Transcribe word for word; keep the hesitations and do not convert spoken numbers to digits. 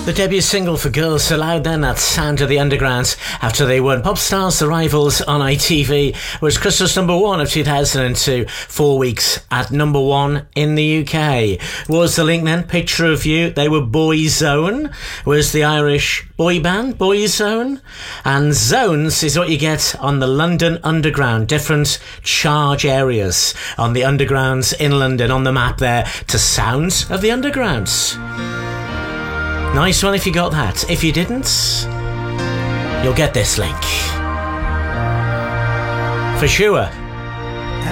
The debut single for Girls So Loud then, that Sound of the Underground, after they won Pop Stars The Rivals on I T V, was Christmas number one of two thousand two, four weeks at number one in the U K. Was the link then, Picture of You, they were Boyzone, was the Irish boy band, Boyzone, and zones is what you get on the London Underground, different charge areas on the undergrounds in London, on the map there, to Sounds of the Underground. Nice one if you got that. If you didn't, you'll get this link. For sure.